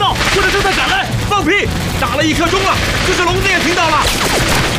或者正在赶来。放屁！打了1刻钟了，就是聋子也听到了。